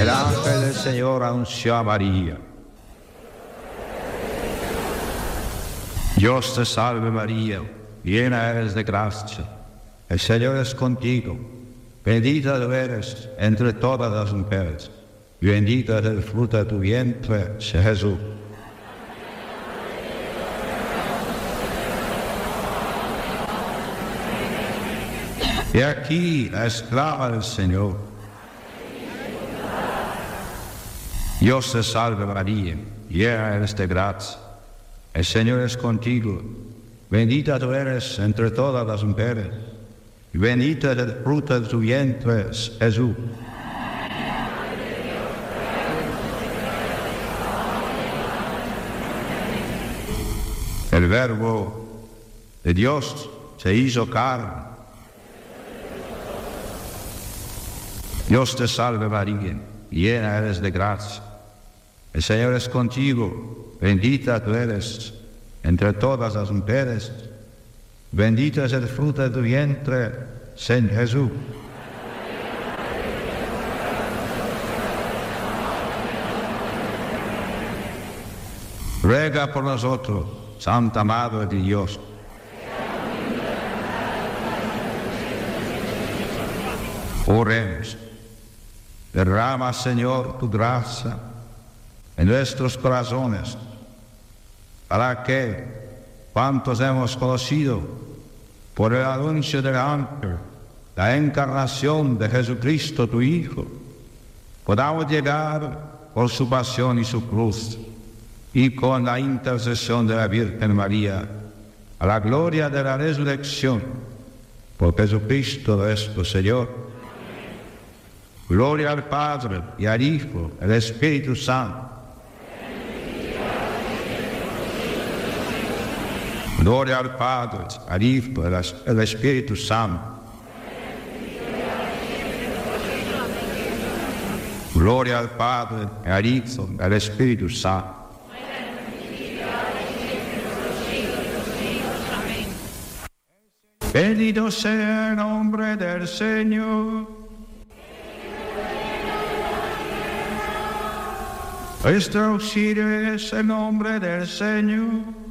ángel del Señor anunció a María. Dios te salve María, llena eres de gracia, el Señor es contigo, bendita tú eres entre todas las mujeres, y bendito es el fruto de tu vientre, Jesús. Y aquí la esclava del Señor. Dios te salve María, llena eres de gracia, el Señor es contigo, bendita tú eres entre todas las mujeres, y bendito es el fruto de tu vientre, Jesús. El Verbo de Dios se hizo carne. Dios te salve María, llena eres de gracia, el Señor es contigo, bendita tú eres entre todas las mujeres, bendito es el fruto de tu vientre, San Jesús. Ruega por nosotros, Santa Madre de Dios. Oremos. Derrama, Señor, tu gracia en nuestros corazones, para que, cuantos hemos conocido por el anuncio del ángel la encarnación de Jesucristo, tu Hijo, podamos llegar por su pasión y su cruz, y con la intercesión de la Virgen María, a la gloria de la resurrección, por Jesucristo nuestro Señor. Gloria al Padre, y al Hijo, y al Espíritu Santo. Gloria al Padre, al Hijo, y al Espíritu Santo. Gloria al Padre, y al Hijo, y al Espíritu Santo. Bendito sea el nombre del Señor. Nuestro auxilio es el nombre del Señor.